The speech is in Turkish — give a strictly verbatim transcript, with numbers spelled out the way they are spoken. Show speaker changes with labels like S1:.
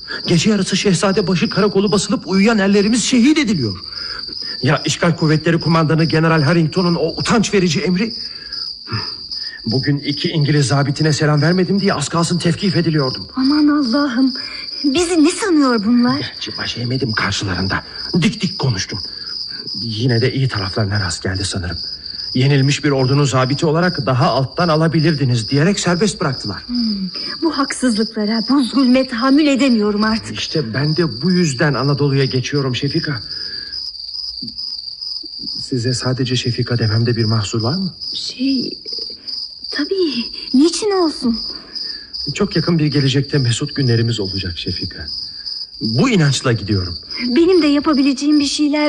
S1: Gece yarısı Şehzadebaşı karakolu basılıp uyuyan erlerimiz şehit ediliyor. Ya işgal kuvvetleri kumandanı General Harrington'un o utanç verici emri? Bugün iki İngiliz zabitine selam vermedim diye az kalsın tevkif ediliyordum.
S2: Aman Allah'ım, bizi ne sanıyor bunlar?
S1: Gerçi baş eğmedim karşılarında. Dik dik konuştum. Yine de iyi taraflarına rast geldi sanırım. Yenilmiş bir ordunun zabiti olarak daha alttan alabilirdiniz diyerek serbest bıraktılar.
S2: Hmm, bu haksızlıklara, bu zulme tahammül edemiyorum artık.
S1: İşte ben de bu yüzden Anadolu'ya geçiyorum Şefika. Size sadece Şefika dememde bir mahsur var mı?
S2: Şey, tabii, niçin olsun?
S1: Çok yakın bir gelecekte mesut günlerimiz olacak Şefika. Bu inançla gidiyorum.
S2: Benim de yapabileceğim bir şeyler